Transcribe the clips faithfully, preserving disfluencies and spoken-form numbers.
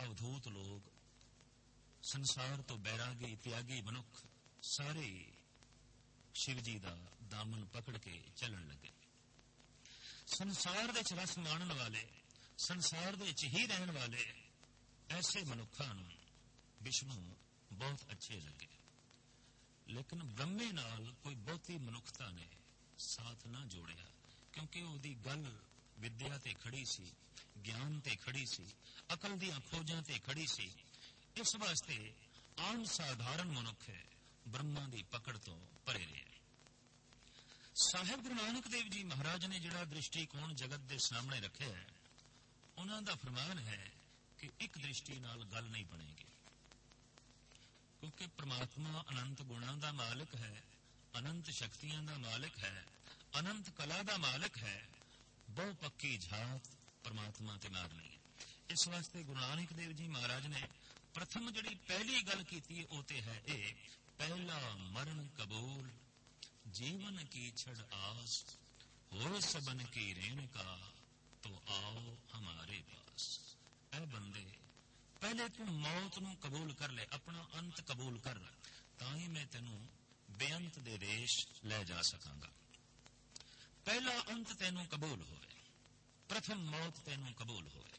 अवधूत लोग, संसार तो बैरागी त्यागी मनुख सारे शिव जी का दामन पकड़ के चलन लगे। संसार दे च रस माणन वाले, संसार दे च ही रहन वाले ऐसे मनुखा नूं विष्णु बहुत अच्छे लगे। लेकिन ब्रह्मे नाल कोई बहुती मनुखता ने साथ ना जोड़िया, क्योंकि उहदी गल विद्या ते खड़ी सी, ज्ञान ते खड़ी सी, अकल दी खोजां ते खड़ी सी। इस वास्ते आम साधारण मनुख ब्रह्मा दी पकड़ तो परे रहे। साहिब गुरु नानक देव जी महाराज ने जिहड़ा दृष्टिकोण जगत दे सामने रखे है, उन्हां दा फरमान है कि एक दृष्टि नाल गल नहीं बनेगी, क्योंकि परमात्मा अनंत गुणां दा मालिक है, अनंत शक्तियां दा मालिक है, अनंत कला दा मालिक है। बहु पक्की झात परमात्मा ते मार नहीं है। इस वास्ते गुरु नानक देव जी महाराज ने प्रथम जिहड़ी पहली गल कीती है, ओह ते है ए, पहला मरण कबूल जीवन की छड़ आस, हो सबन की रेण का तो आओ हमारे पास। ऐ बंदे, पहले तू मौत नूं कबूल कर ले, अपना अंत कबूल कर, तां ही मैं तेनू बेअंत दे देश ले जा सकांगा। पहला अंत तेनू कबूल होवे, प्रथम मौत तेनू कबूल होवे।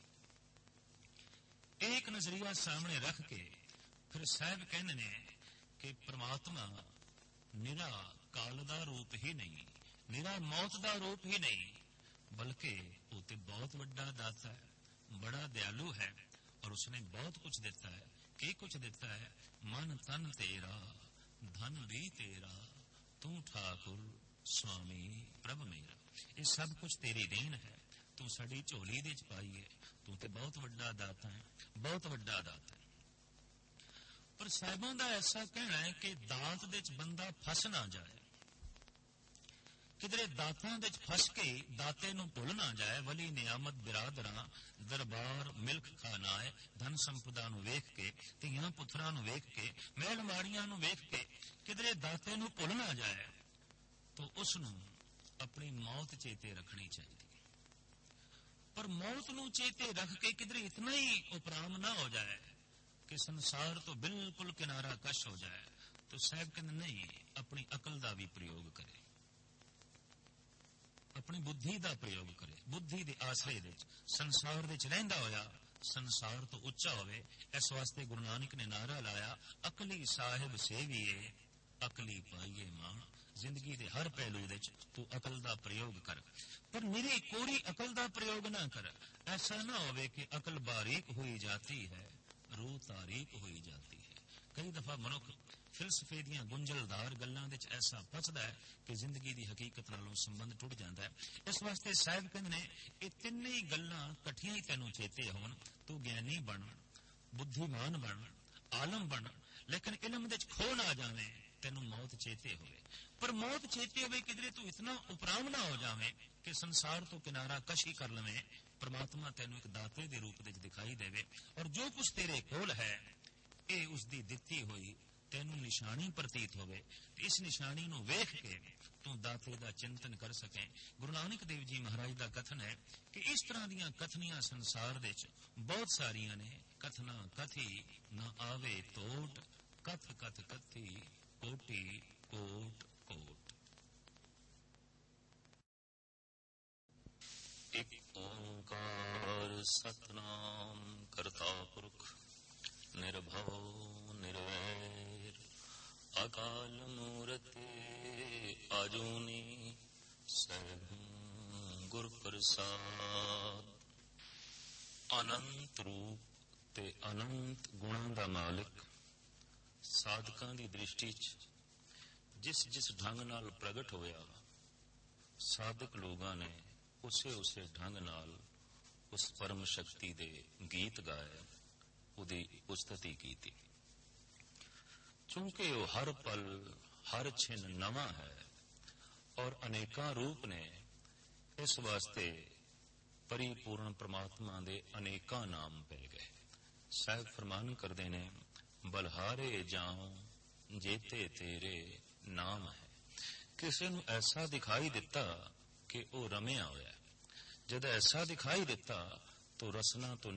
एक नजरिया सामने रख के फिर साहब कहने ने कि परमात्मा निरा काल दा रूप ही नहीं, निरा मौत दा रूप ही नहीं, बल्कि वो तो बहुत बड़ा दाता है, बड़ा दयालु है, और उसने बहुत कुछ देता है। की कुछ देता है? मन तन तेरा, धन भी तेरा, तू ठाकुर स्वामी प्रभ मेरा। ये सब कुछ तेरी देन है, तू साडी झोली दे च पाई है, तू तो बहुत बड़ा दाता है, बहुत बड़ा दाता है। पर साहिबां दा ऐसा कहना है कि दात दे च बंदा फस ना जाए, किधरे दातां दे च फस के दाते नूं भुल ना जाए। वली नियामत बिरादरां दरबार मिल्क खाना है, धन संपदा नूं वेख के, धीआं पुत्रां नूं वेख के, महल माड़ियां नूं वेख के किधरे दाते नूं भुल ना जाए, तो उसनूं अपनी मौत चेते रखनी चाहिए। पर मौत नूं चेते रख के किधरे इतना ही उपराम ना हो जाए कि संसार तो बिल्कुल किनारा कश हो जाए, तो साहब कहते नहीं, अपनी अकल का भी प्रयोग करे, अपनी बुद्धि का प्रयोग करे, बुद्धि के आसरे दे संसार दे रहिंदा होया संसार तो उच्चा होवे। इस वास्ते गुरु नानक ने नारा लाया, अकली साहिब सेविए अकली पाइए मां। जिंदगी के हर पहलू दे तू अकल का प्रयोग कर, पर निरी कोरी अकल का प्रयोग ना कर। ऐसा ना होवे कि अकल बारीक हुई जाती है, रूह तारीक हुई जाती है। कई दफा मनुख फिलसफे दियां गुंजलदार गल्लां दे ऐसा फसदा है कि जिंदगी की हकीकत नालों संबंध टुट जाता है। इस वास्ते साहिब कहंदे ने ये तिन्ने ही गल्लां कठियां ही तैनूं चेते होण, तू ज्ञानी बन, बुद्धिमान बन, आलम बन, लेकिन इलम दे खो ना जावे, तेनू मौत चेते होवे। पर मौत चेते होवे किधरे तू इतना उपराम ना हो जावे कि संसार तो किनारा कश ही कर लवे। परमात्मा तेनू एक दाते दे रूप विच दिखाई देवे, और जो कुछ तेरे कोल है ये उसकी दिती हुई तेनू निशानी प्रतीत होवे। इस निशानी नू वेख के तू दाते दा चिंतन कर सके। गुरु नानक देव जी महाराज दा कथन है कि इस तरह दियां कथनियां संसार दे च बहुत सारियां ने। कथना कथी न आवे तोट, कथ कथ कथी कोटि कोट कोट। एक ओंकार सतनाम करता पुरख निर्भव निर्वैर अकाल मूर्ति आजूनी सैभं गुर प्रसाद। अनंत रूप ते अनंत गुणां दा मालिक साधकां दी दृष्टि च जिस जिस ढंग नाल प्रगट होया, साधक लोगां ने उसे उसे ढंग नाल उस परम शक्ति दे गीत गाए, उदी उस्तति कीती। चूंकि वो हर पल हर छिन नवा है और अनेका रूप ने, इस वास्ते परिपूर्ण परमात्मा दे अनेका नाम पै गए। साहब फरमान करते ने, बलहारे जाऊं जेते तेरे नाम है। किसी नू ऐसा दिखाई दिता कि वो रमिया होया, जद ऐसा दिखाई दिता तो रसना तो